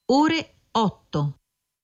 ore 8.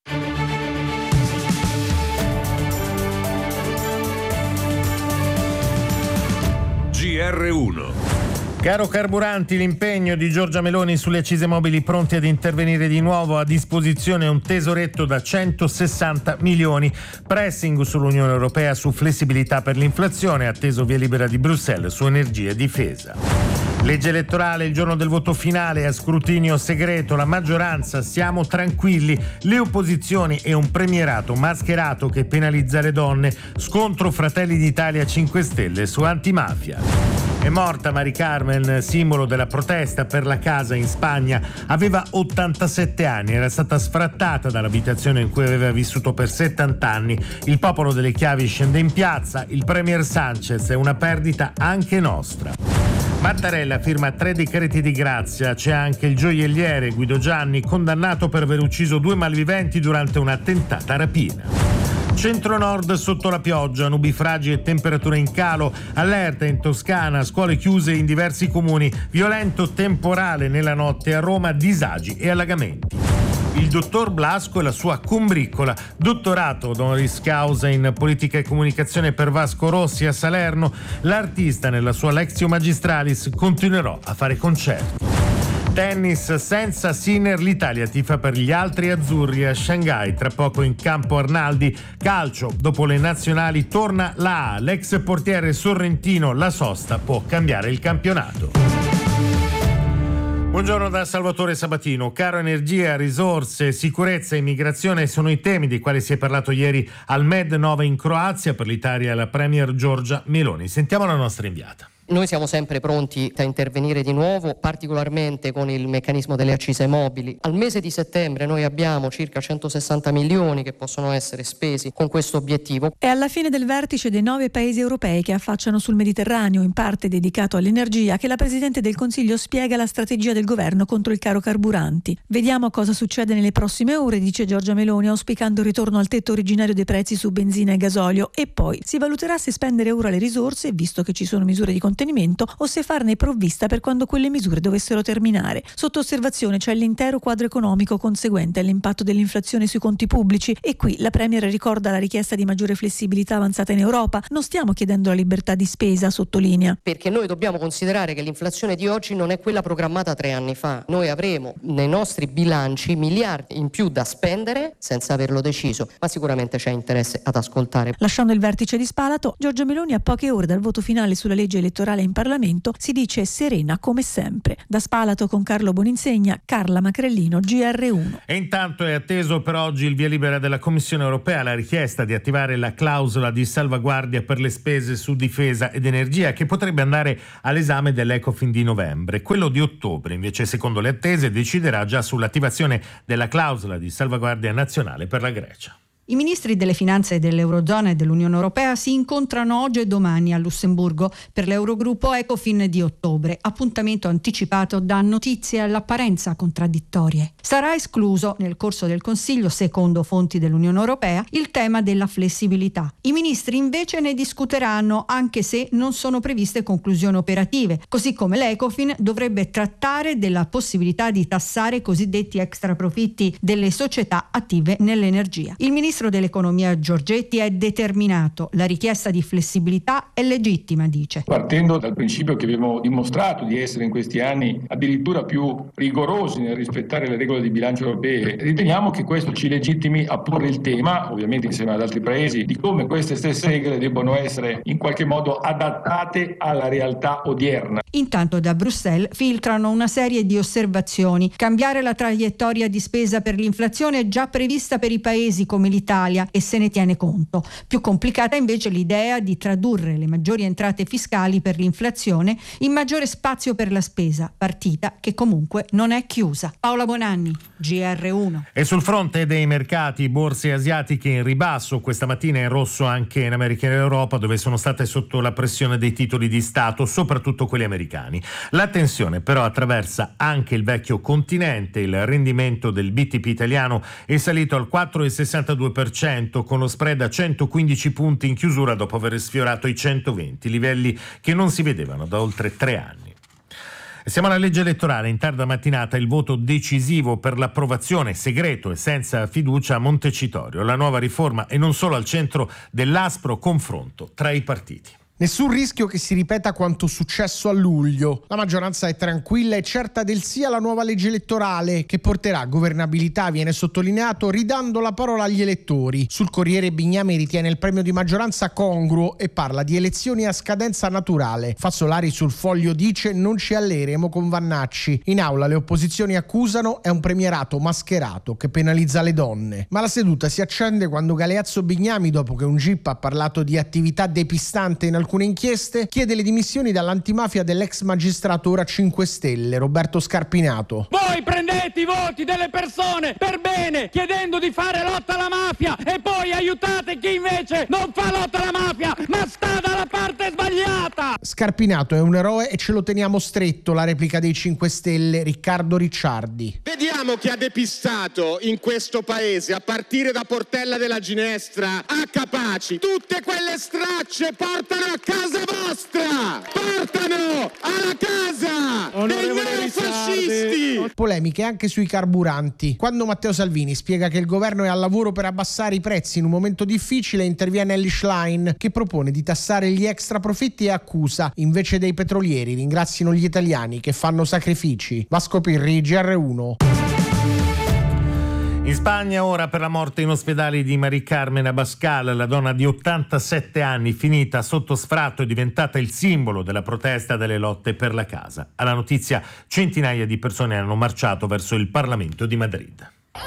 GR1. Caro carburanti, l'impegno di Giorgia Meloni sulle accise mobili pronti ad intervenire di nuovo, a disposizione un tesoretto da 160 milioni. Pressing sull'Unione Europea su flessibilità per l'inflazione, atteso via libera di Bruxelles su energia e difesa. Legge elettorale, il giorno del voto finale a scrutinio segreto, la maggioranza siamo tranquilli, le opposizioni e un premierato mascherato che penalizza le donne, scontro Fratelli d'Italia 5 Stelle su antimafia. È morta Mari Carmen, simbolo della protesta per la casa in Spagna. Aveva 87 anni, era stata sfrattata dall'abitazione in cui aveva vissuto per 70 anni. Il popolo delle chiavi scende in piazza, il premier Sanchez è una perdita anche nostra. Mattarella firma 3 decreti di grazia, c'è anche il gioielliere Guido Gianni, condannato per aver ucciso 2 malviventi durante una tentata rapina. Centro-nord sotto la pioggia, nubifragi e temperature in calo, allerta in Toscana, scuole chiuse in diversi comuni, violento temporale nella notte a Roma, disagi e allagamenti. Il dottor Blasco e la sua combriccola, dottorato honoris causa in politica e comunicazione per Vasco Rossi a Salerno, l'artista nella sua Lectio Magistralis continuerà a fare concerti. Tennis, senza Sinner l'Italia tifa per gli altri azzurri a Shanghai, tra poco in campo Arnaldi. Calcio, dopo le nazionali torna la A, l'ex portiere sorrentino La Sosta può cambiare il campionato. Buongiorno da Salvatore Sabatino. Caro energia, risorse, sicurezza e immigrazione sono i temi dei quali si è parlato ieri al Med Nova in Croazia, per l'Italia la Premier Giorgia Meloni. Sentiamo la nostra inviata. Noi siamo sempre pronti a intervenire di nuovo, particolarmente con il meccanismo delle accise mobili. Al mese di settembre noi abbiamo circa 160 milioni che possono essere spesi con questo obiettivo. È alla fine del vertice dei 9 paesi europei che affacciano sul Mediterraneo, in parte dedicato all'energia, che la Presidente del Consiglio spiega la strategia del governo contro il caro carburanti. Vediamo cosa succede nelle prossime ore, dice Giorgia Meloni, auspicando il ritorno al tetto originario dei prezzi su benzina e gasolio, e poi si valuterà se spendere ora le risorse, visto che ci sono misure di contenimento, o se farne provvista per quando quelle misure dovessero terminare. Sotto osservazione c'è l'intero quadro economico conseguente all'impatto dell'inflazione sui conti pubblici, e qui la Premier ricorda la richiesta di maggiore flessibilità avanzata in Europa. Non stiamo chiedendo la libertà di spesa, sottolinea. Perché noi dobbiamo considerare che l'inflazione di oggi non è quella programmata 3 anni fa. Noi avremo nei nostri bilanci miliardi in più da spendere senza averlo deciso, ma sicuramente c'è interesse ad ascoltare. Lasciando il vertice di Spalato, Giorgia Meloni a poche ore dal voto finale sulla legge elettorale in Parlamento si dice serena come sempre. Da Spalato con Carlo Boninsegna, Carla Macrellino, GR1. E intanto è atteso per oggi il via libera della Commissione Europea alla richiesta di attivare la clausola di salvaguardia per le spese su difesa ed energia, che potrebbe andare all'esame dell'Ecofin di novembre. Quello di ottobre, invece, secondo le attese, deciderà già sull'attivazione della clausola di salvaguardia nazionale per la Grecia. I ministri delle finanze dell'Eurozona e dell'Unione Europea si incontrano oggi e domani a Lussemburgo per l'Eurogruppo Ecofin di ottobre, appuntamento anticipato da notizie all'apparenza contraddittorie. Sarà escluso nel corso del Consiglio, secondo fonti dell'Unione Europea, il tema della flessibilità. I ministri invece ne discuteranno, anche se non sono previste conclusioni operative, così come l'Ecofin dovrebbe trattare della possibilità di tassare i cosiddetti extraprofitti delle società attive nell'energia. Il ministro dell'economia Giorgetti è determinato, la richiesta di flessibilità è legittima, dice. Partendo dal principio che abbiamo dimostrato di essere in questi anni addirittura più rigorosi nel rispettare le regole di bilancio europee, riteniamo che questo ci legittimi a porre il tema, ovviamente insieme ad altri paesi, di come queste stesse regole debbano essere in qualche modo adattate alla realtà odierna. Intanto da Bruxelles filtrano una serie di osservazioni. Cambiare la traiettoria di spesa per l'inflazione è già prevista per i paesi come l'Italia e se ne tiene conto. Più complicata invece l'idea di tradurre le maggiori entrate fiscali per l'inflazione in maggiore spazio per la spesa, partita che comunque non è chiusa. Paola Bonanni, GR1. E sul fronte dei mercati, borse asiatiche in ribasso, questa mattina in rosso anche in America e in Europa, dove sono state sotto la pressione dei titoli di Stato, soprattutto quelli americani. La tensione però attraversa anche il vecchio continente. Il rendimento del BTP italiano è salito al 4,62%, con lo spread a 115 punti in chiusura dopo aver sfiorato i 120, livelli che non si vedevano da oltre 3 anni. Siamo alla legge elettorale. In tarda mattinata il voto decisivo per l'approvazione, segreto e senza fiducia, a Montecitorio. La nuova riforma è non solo al centro dell'aspro confronto tra i partiti. Nessun rischio che si ripeta quanto successo a luglio. La maggioranza è tranquilla e certa del sì alla nuova legge elettorale, che porterà governabilità, viene sottolineato, ridando la parola agli elettori. Sul Corriere Bignami ritiene il premio di maggioranza congruo e parla di elezioni a scadenza naturale. Fazzolari sul Foglio dice: non ci alleremo con Vannacci. In aula le opposizioni accusano è un premierato mascherato che penalizza le donne. Ma la seduta si accende quando Galeazzo Bignami, dopo che un GIP ha parlato di attività depistante in alcune inchieste, chiede le dimissioni dall'antimafia dell'ex magistrato ora 5 Stelle, Roberto Scarpinato. Voi prendete i voti delle persone per bene, chiedendo di fare lotta alla mafia, e poi aiutate chi invece non fa lotta alla mafia, ma sta dalla parte sbagliata. Scarpinato è un eroe e ce lo teniamo stretto, la replica dei 5 Stelle, Riccardo Ricciardi. Vediamo chi ha depistato in questo paese, a partire da Portella della Ginestra a Capaci. Tutte quelle stracce portano a casa vostra! Portano alla casa dei neofascisti! Polemiche anche sui carburanti. Quando Matteo Salvini spiega che il governo è al lavoro per abbassare i prezzi in un momento difficile, interviene Elly Schlein, che propone di tassare gli extra profitti e accusa: invece dei petrolieri ringrazino gli italiani che fanno sacrifici. Vasco Pirri, GR1. In Spagna ora per la morte in ospedale di Mari Carmen Abascal, la donna di 87 anni finita sotto sfratto e diventata il simbolo della protesta delle lotte per la casa. Alla notizia centinaia di persone hanno marciato verso il Parlamento di Madrid.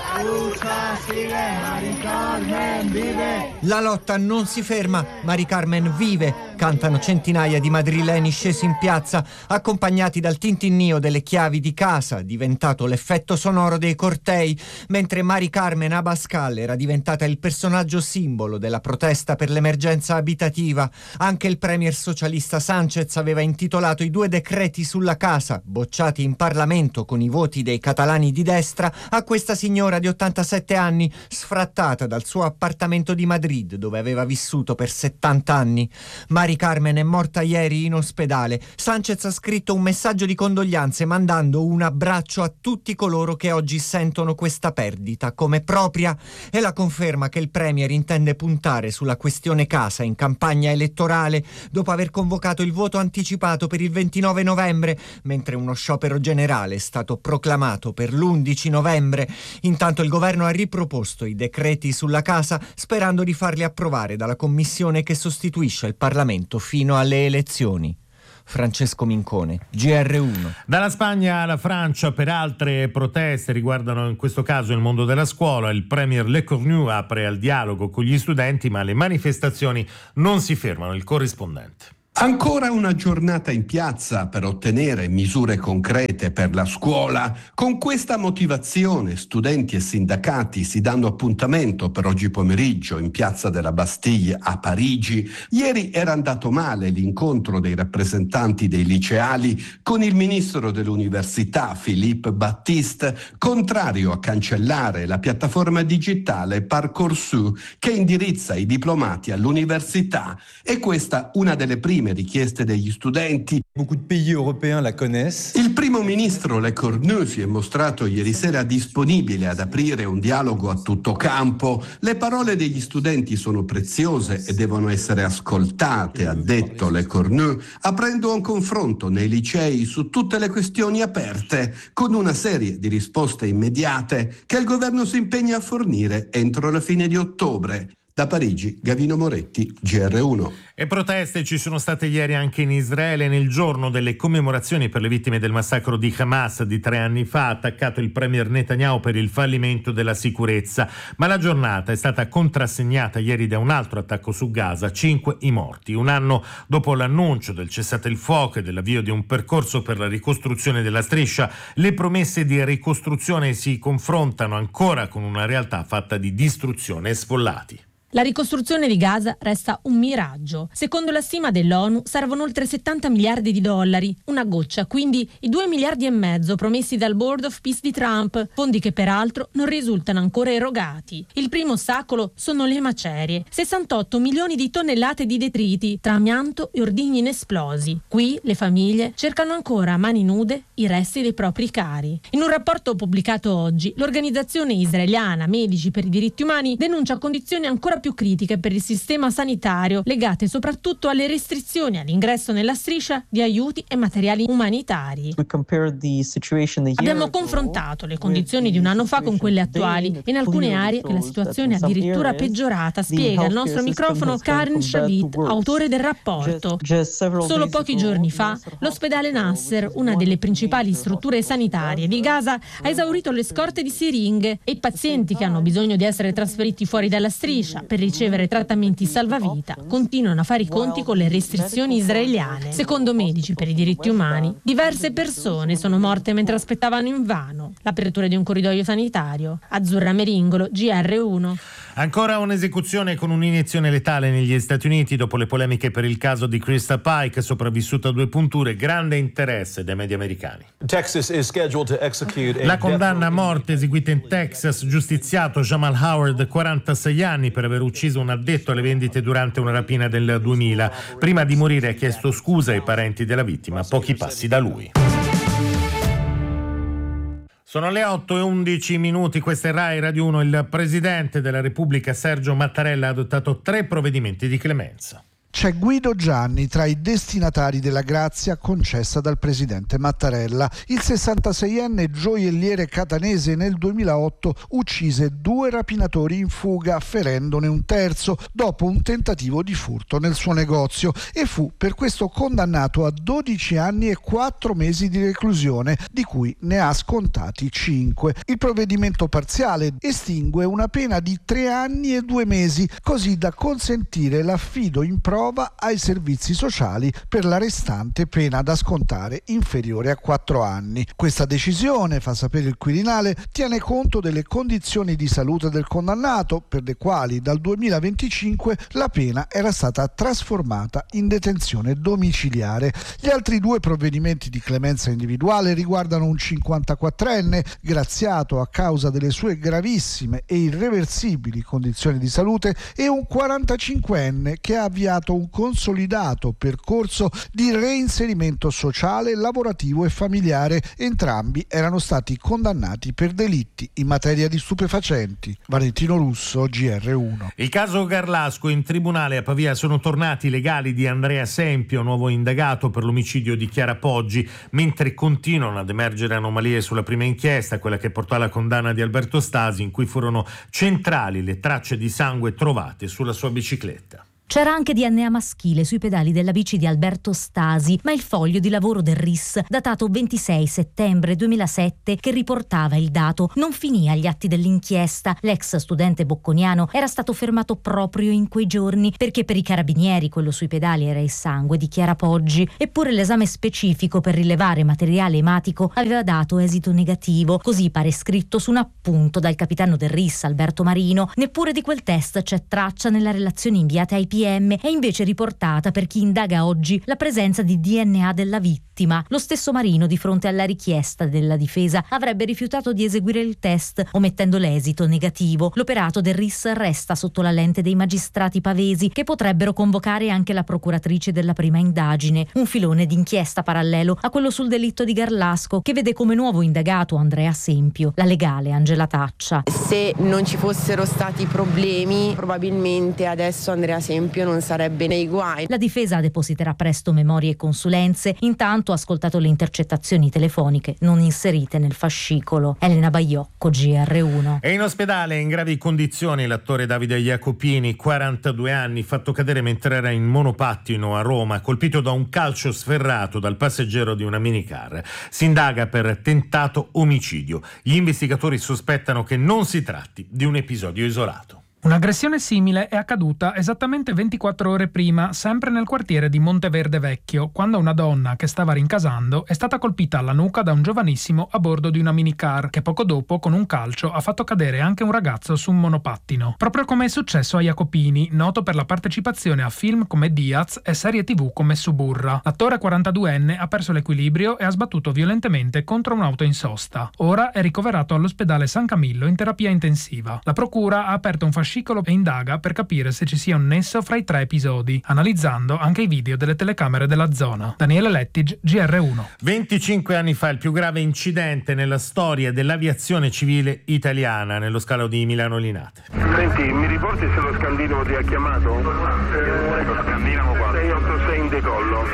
La lotta non si ferma, Mari Carmen vive, cantano centinaia di madrileni scesi in piazza, accompagnati dal tintinnio delle chiavi di casa, diventato l'effetto sonoro dei cortei, mentre Mari Carmen Abascal era diventata il personaggio simbolo della protesta per l'emergenza abitativa. Anche il premier socialista Sánchez aveva intitolato i 2 decreti sulla casa, bocciati in Parlamento con i voti dei catalani di destra, a questa signora di 87 anni, sfrattata dal suo appartamento di Madrid, dove aveva vissuto per 70 anni. Mari Carmen è morta ieri in ospedale. Sánchez ha scritto un messaggio di condoglianze mandando un abbraccio a tutti coloro che oggi sentono questa perdita come propria, e la conferma che il premier intende puntare sulla questione casa in campagna elettorale dopo aver convocato il voto anticipato per il 29 novembre, mentre uno sciopero generale è stato proclamato per l'11 novembre. Intanto il governo ha riproposto i decreti sulla casa sperando di farli approvare dalla commissione che sostituisce il Parlamento fino alle elezioni. Francesco Mincone, GR1. Dalla Spagna alla Francia per altre proteste riguardano in questo caso il mondo della scuola. Il premier Lecornu apre al dialogo con gli studenti, ma le manifestazioni non si fermano. Il corrispondente. Ancora una giornata in piazza per ottenere misure concrete per la scuola. Con questa motivazione studenti e sindacati si danno appuntamento per oggi pomeriggio in piazza della Bastille a Parigi. Ieri era andato male l'incontro dei rappresentanti dei liceali con il ministro dell'università Philippe Baptiste, contrario a cancellare la piattaforma digitale Parcoursup che indirizza i diplomati all'università. E questa una delle prime richieste degli studenti. Il primo ministro Lecornu si è mostrato ieri sera disponibile ad aprire un dialogo a tutto campo. Le parole degli studenti sono preziose e devono essere ascoltate, ha detto Lecornu, aprendo un confronto nei licei su tutte le questioni aperte, con una serie di risposte immediate che il governo si impegna a fornire entro la fine di ottobre. Da Parigi, Gavino Moretti, GR1. E proteste ci sono state ieri anche in Israele. Nel giorno delle commemorazioni per le vittime del massacro di Hamas di 3 anni fa, ha attaccato il premier Netanyahu per il fallimento della sicurezza. Ma la giornata è stata contrassegnata ieri da un altro attacco su Gaza, 5 i morti. Un anno dopo l'annuncio del cessate il fuoco e dell'avvio di un percorso per la ricostruzione della striscia, le promesse di ricostruzione si confrontano ancora con una realtà fatta di distruzione e sfollati. La ricostruzione di Gaza resta un miraggio. Secondo la stima dell'ONU servono oltre 70 miliardi di dollari, una goccia, quindi i 2,5 miliardi promessi dal Board of Peace di Trump, fondi che peraltro non risultano ancora erogati. Il primo ostacolo sono le macerie, 68 milioni di tonnellate di detriti tra amianto e ordigni inesplosi. Qui le famiglie cercano ancora a mani nude i resti dei propri cari. In un rapporto pubblicato oggi, l'organizzazione israeliana Medici per i diritti umani denuncia condizioni ancora più critiche per il sistema sanitario, legate soprattutto alle restrizioni all'ingresso nella striscia di aiuti e materiali umanitari. Abbiamo confrontato le condizioni di un anno fa con quelle attuali e in alcune aree la situazione è addirittura peggiorata, spiega al nostro microfono Karen Shavit, autore del rapporto. Solo pochi giorni fa l'ospedale Nasser, una delle principali strutture sanitarie di Gaza, ha esaurito le scorte di siringhe e i pazienti che hanno bisogno di essere trasferiti fuori dalla striscia per ricevere trattamenti salvavita continuano a fare i conti con le restrizioni israeliane. Secondo Medici per i diritti umani, diverse persone sono morte mentre aspettavano invano l'apertura di un corridoio sanitario. Azzurra Meringolo, GR1. Ancora un'esecuzione con un'iniezione letale negli Stati Uniti dopo le polemiche per il caso di Krista Pike, sopravvissuta a 2 punture, grande interesse dai media americani. La condanna a morte eseguita in Texas, giustiziato Jamal Howard, 46 anni, per aver ucciso un addetto alle vendite durante una rapina del 2000. Prima di morire ha chiesto scusa ai parenti della vittima, a pochi passi da lui. Sono le 8:11, questa è Rai Radio 1. Il Presidente della Repubblica Sergio Mattarella ha adottato 3 provvedimenti di clemenza. C'è Guido Gianni tra i destinatari della grazia concessa dal presidente Mattarella. Il 66enne gioielliere catanese nel 2008 uccise 2 rapinatori in fuga, ferendone un terzo dopo un tentativo di furto nel suo negozio, e fu per questo condannato a 12 anni e 4 mesi di reclusione, di cui ne ha scontati 5. Il provvedimento parziale estingue una pena di 3 anni e 2 mesi, così da consentire l'affido in prova ai servizi sociali per la restante pena da scontare inferiore a 4 anni. Questa decisione, fa sapere il Quirinale, tiene conto delle condizioni di salute del condannato, per le quali dal 2025 la pena era stata trasformata in detenzione domiciliare. Gli altri 2 provvedimenti di clemenza individuale riguardano un 54enne graziato a causa delle sue gravissime e irreversibili condizioni di salute e un 45enne che ha avviato un consolidato percorso di reinserimento sociale, lavorativo e familiare. Entrambi erano stati condannati per delitti in materia di stupefacenti. Valentino Russo, GR1. Il caso Garlasco: in tribunale a Pavia sono tornati i legali di Andrea Sempio, nuovo indagato per l'omicidio di Chiara Poggi, mentre continuano ad emergere anomalie sulla prima inchiesta, quella che portò alla condanna di Alberto Stasi, in cui furono centrali le tracce di sangue trovate sulla sua bicicletta. C'era anche DNA maschile sui pedali della bici di Alberto Stasi, ma il foglio di lavoro del RIS, datato 26 settembre 2007, che riportava il dato, non finì agli atti dell'inchiesta. L'ex studente bocconiano era stato fermato proprio in quei giorni, perché per i carabinieri quello sui pedali era il sangue di Chiara Poggi. Eppure l'esame specifico per rilevare materiale ematico aveva dato esito negativo, così pare scritto su un appunto dal capitano del RIS, Alberto Marino. Neppure di quel test c'è traccia nella relazione inviata ai PM. È invece riportata, per chi indaga oggi, la presenza di DNA della vittima. Lo stesso Marino, di fronte alla richiesta della difesa, avrebbe rifiutato di eseguire il test, omettendo l'esito negativo. L'operato del RIS resta sotto la lente dei magistrati pavesi, che potrebbero convocare anche la procuratrice della prima indagine. Un filone d'inchiesta parallelo a quello sul delitto di Garlasco, che vede come nuovo indagato Andrea Sempio, la legale Angela Taccia. Se non ci fossero stati problemi, probabilmente adesso Andrea Sempio non sarebbe nei guai. La difesa depositerà presto memorie e consulenze. Intanto ha ascoltato le intercettazioni telefoniche non inserite nel fascicolo. Elena Baiocco, GR1. E in ospedale in gravi condizioni l'attore Davide Jacopini, 42 anni, fatto cadere mentre era in monopattino a Roma, colpito da un calcio sferrato dal passeggero di una minicar. Si indaga per tentato omicidio. Gli investigatori sospettano che non si tratti di un episodio isolato. Un'aggressione simile è accaduta esattamente 24 ore prima, sempre nel quartiere di Monteverde Vecchio, quando una donna che stava rincasando è stata colpita alla nuca da un giovanissimo a bordo di una minicar, che poco dopo con un calcio ha fatto cadere anche un ragazzo su un monopattino. Proprio come è successo a Jacopini, noto per la partecipazione a film come Diaz e serie TV come Suburra. L'attore 42enne ha perso l'equilibrio e ha sbattuto violentemente contro un'auto in sosta. Ora è ricoverato all'ospedale San Camillo in terapia intensiva. La procura ha aperto un fascicolo e indaga per capire se ci sia un nesso fra i 3 episodi, analizzando anche i video delle telecamere della zona. Daniele Lettig, GR1. 25 anni fa il più grave incidente nella storia dell'aviazione civile italiana nello scalo di Milano Linate. Senti, mi riporti se lo Scandinavo ti ha chiamato? Lo Scandinavo qua? 686 in decollo.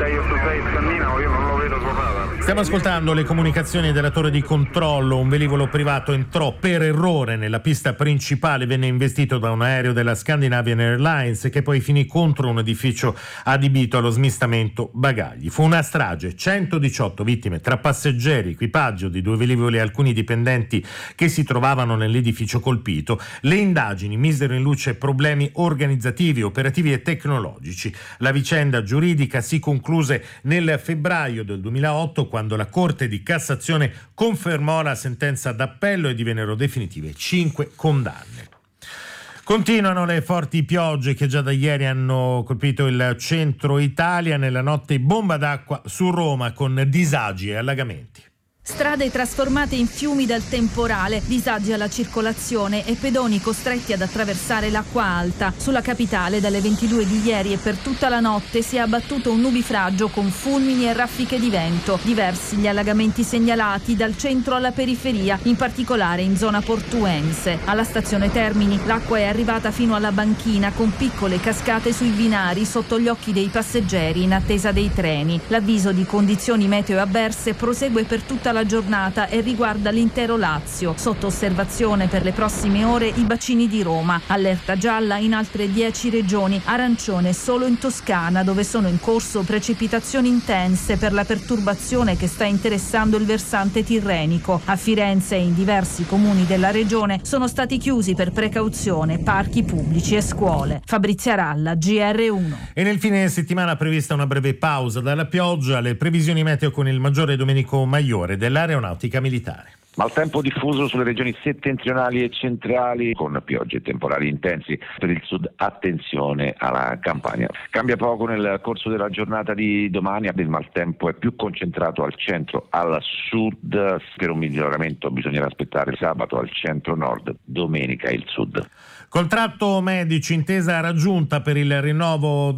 686 Scandinavo, io non lo vedo suo padre. Stiamo ascoltando le comunicazioni della torre di controllo. Un velivolo privato entrò per errore nella pista principale, venne investito da un aereo della Scandinavian Airlines che poi finì contro un edificio adibito allo smistamento bagagli. Fu una strage, 118 vittime tra passeggeri, equipaggio di 2 velivoli e alcuni dipendenti che si trovavano nell'edificio colpito. Le indagini misero in luce problemi organizzativi, operativi e tecnologici. La vicenda giuridica si concluse nel febbraio del 2008 quando la Corte di Cassazione confermò la sentenza d'appello e divennero definitive 5 condanne. Continuano le forti piogge che già da ieri hanno colpito il centro Italia. Nella notte bomba d'acqua su Roma con disagi e allagamenti. Strade trasformate in fiumi dal temporale, disagi alla circolazione e pedoni costretti ad attraversare l'acqua alta. Sulla capitale dalle 22 di ieri e per tutta la notte si è abbattuto un nubifragio con fulmini e raffiche di vento. Diversi gli allagamenti segnalati dal centro alla periferia, in particolare in zona portuense. Alla stazione Termini l'acqua è arrivata fino alla banchina con piccole cascate sui binari sotto gli occhi dei passeggeri in attesa dei treni. L'avviso di condizioni meteo avverse prosegue per tutta la giornata e riguarda l'intero Lazio. Sotto osservazione per le prossime ore i bacini di Roma. Allerta gialla in altre 10 regioni, arancione solo in Toscana dove sono in corso precipitazioni intense per la perturbazione che sta interessando il versante tirrenico. A Firenze e in diversi comuni della regione sono stati chiusi per precauzione parchi pubblici e scuole. Fabrizia Ralla, GR1. E nel fine settimana prevista una breve pausa dalla pioggia, le previsioni meteo con il maggiore Domenico Maiore dell'Aeronautica Militare. Maltempo diffuso sulle regioni settentrionali e centrali con piogge e temporali intensi. Per il sud attenzione alla Campania. Cambia poco nel corso della giornata di domani, il maltempo è più concentrato al centro, al sud. Per un miglioramento bisognerà aspettare il sabato al centro-nord, domenica il sud. Contratto medici, intesa raggiunta per il rinnovo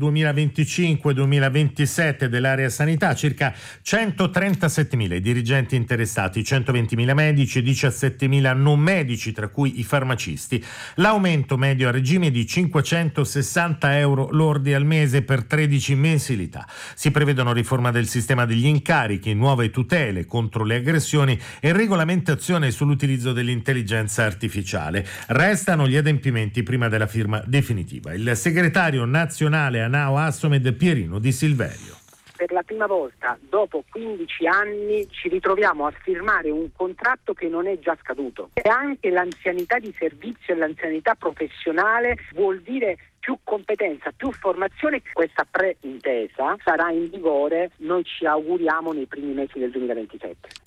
2025-2027 dell'area sanità, circa 137.000 i dirigenti interessati, 120.000 medici e 17.000 non medici, tra cui i farmacisti. L'aumento medio a regime è di 560 euro lordi al mese per 13 mensilità. Si prevedono riforma del sistema degli incarichi, nuove tutele contro le aggressioni e regolamentazione sull'utilizzo dell'intelligenza artificiale. Restano gli adempimenti prima della firma definitiva. Il segretario nazionale ANAO Assomed Pierino Di Silverio. Per la prima volta dopo 15 anni ci ritroviamo a firmare un contratto che non è già scaduto. E anche l'anzianità di servizio e l'anzianità professionale vuol dire più competenza, più formazione. Questa pre-intesa sarà in vigore, noi ci auguriamo, nei primi mesi del 2027.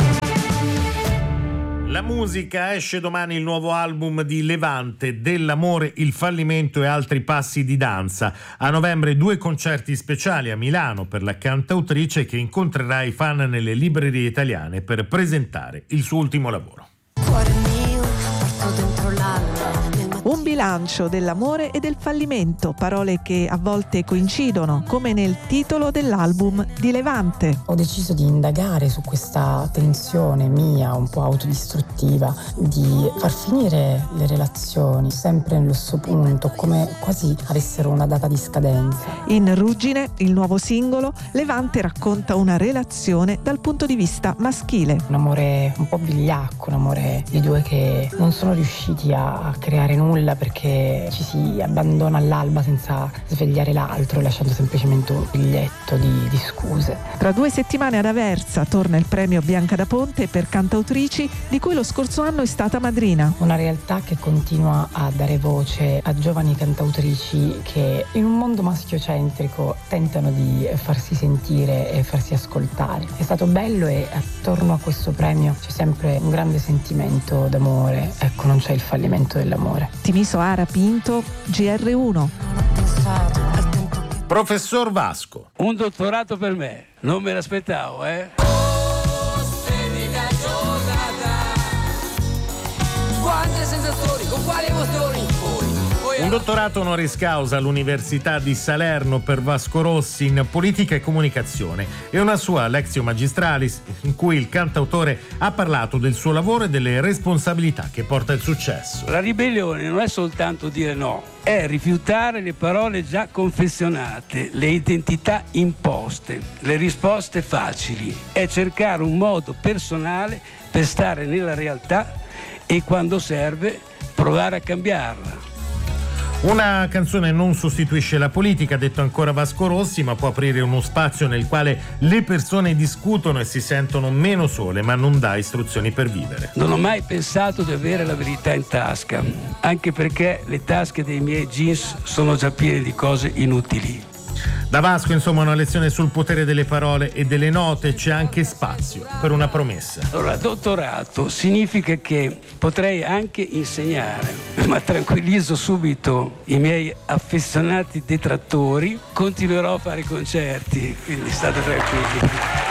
La musica, esce domani il nuovo album di Levante, Dell'amore, il fallimento e altri passi di danza. A novembre 2 concerti speciali a Milano per la cantautrice che incontrerà i fan nelle librerie italiane per presentare il suo ultimo lavoro. Cuore mio, porto dentro l'alma. Un bilancio dell'amore e del fallimento, parole che a volte coincidono, come nel titolo dell'album di Levante. Ho deciso di indagare su questa tensione mia, un po' autodistruttiva, di far finire le relazioni sempre nello suo punto, come quasi avessero una data di scadenza. In Ruggine, il nuovo singolo, Levante racconta una relazione dal punto di vista maschile. Un amore un po' vigliacco, un amore di due che non sono riusciti a creare nulla perché ci si abbandona all'alba senza svegliare l'altro, lasciando semplicemente un biglietto di scuse. Tra 2 settimane ad Aversa torna il premio Bianca da Ponte per cantautrici, di cui lo scorso anno è stata madrina. Una realtà che continua a dare voce a giovani cantautrici che in un mondo maschiocentrico tentano di farsi sentire e farsi ascoltare. È stato bello e attorno a questo premio c'è sempre un grande sentimento d'amore. Ecco, non c'è il fallimento dell'amore. Timiso Ara Pinto, GR1. Professor Vasco. Un dottorato per me, non me l'aspettavo, Quante sensazioni, con quali emozioni? Un dottorato honoris causa all'Università di Salerno per Vasco Rossi in politica e comunicazione e una sua lectio magistralis in cui il cantautore ha parlato del suo lavoro e delle responsabilità che porta il successo. La ribellione non è soltanto dire no, è rifiutare le parole già confezionate, le identità imposte, le risposte facili, è cercare un modo personale per stare nella realtà e quando serve provare a cambiarla. Una canzone non sostituisce la politica, ha detto ancora Vasco Rossi, ma può aprire uno spazio nel quale le persone discutono e si sentono meno sole, ma non dà istruzioni per vivere. Non ho mai pensato di avere la verità in tasca, anche perché le tasche dei miei jeans sono già piene di cose inutili. Da Vasco, insomma, una lezione sul potere delle parole e delle note. C'è anche spazio per una promessa. Allora, dottorato significa che potrei anche insegnare, ma tranquillizzo subito i miei affezionati detrattori, continuerò a fare concerti, quindi state tranquilli.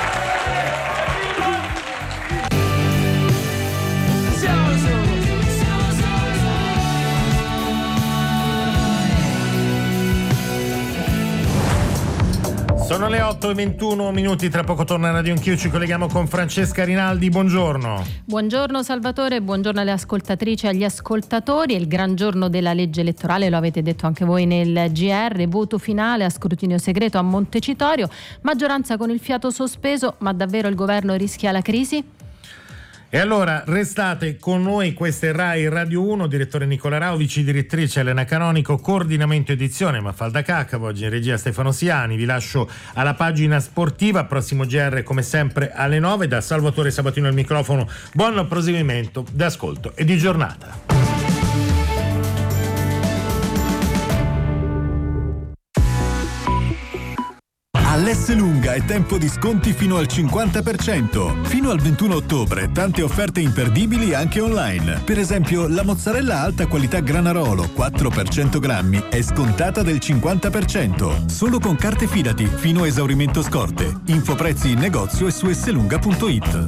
Sono le 8:21, tra poco torna Radio Anch'io, ci colleghiamo con Francesca Rinaldi, buongiorno. Buongiorno Salvatore, buongiorno alle ascoltatrici e agli ascoltatori. È il gran giorno della legge elettorale, lo avete detto anche voi nel GR, voto finale a scrutinio segreto a Montecitorio, maggioranza con il fiato sospeso, ma davvero il governo rischia la crisi? E allora restate con noi, questa è Rai Radio 1, direttore Nicola Rao, vice direttrice Elena Canonico, coordinamento edizione Mafalda Caccavo, oggi in regia Stefano Siani. Vi lascio alla pagina sportiva, prossimo GR come sempre alle 9, da Salvatore Sabatino al microfono. Buon proseguimento d'ascolto e di giornata. All'Esselunga è tempo di sconti fino al 50%. Fino al 21 ottobre tante offerte imperdibili anche online. Per esempio la mozzarella alta qualità Granarolo 4 per 100 grammi è scontata del 50%. Solo con carte Fidati fino a esaurimento scorte. Infoprezzi in negozio e su esselunga.it.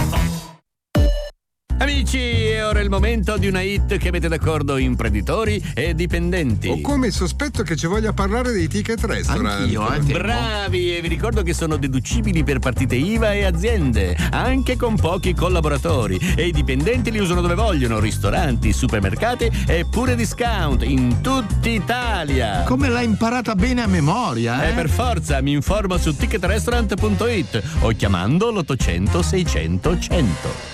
Amici, è ora il momento di una hit che mette d'accordo imprenditori e dipendenti. Ho come il sospetto che ci voglia parlare dei ticket restaurant. Anch'io, bravi, e vi ricordo che sono deducibili per partite IVA e aziende, anche con pochi collaboratori. E i dipendenti li usano dove vogliono, ristoranti, supermercati e pure discount in tutta Italia. Come l'hai imparata bene a memoria, eh? Per forza, mi informo su ticketrestaurant.it o chiamando l'800 600 100.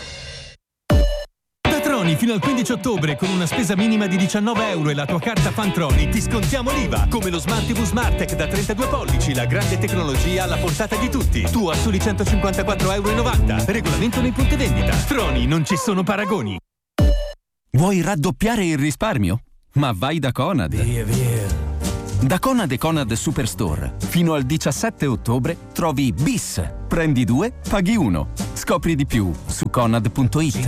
Fino al 15 ottobre con una spesa minima di €19 e la tua carta Fantroni ti scontiamo l'IVA, come lo Smart TV Smartec da 32 pollici, la grande tecnologia alla portata di tutti. Tu a soli €154,90. Regolamento nei punti vendita. Troni, non ci sono paragoni. Vuoi raddoppiare il risparmio? Ma vai da Conad. Da Conad e Conad Superstore fino al 17 ottobre trovi bis. Prendi 2, paghi 1. Scopri di più su conad.it.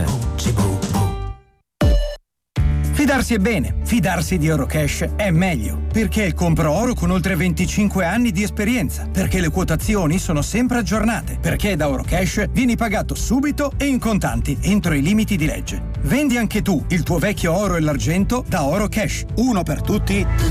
Fidarsi è bene, fidarsi di Eurocash è meglio, perché è il compro oro con oltre 25 anni di esperienza, perché le quotazioni sono sempre aggiornate, perché da Eurocash vieni pagato subito e in contanti entro i limiti di legge. Vendi anche tu il tuo vecchio oro e l'argento da Eurocash, uno per tutti.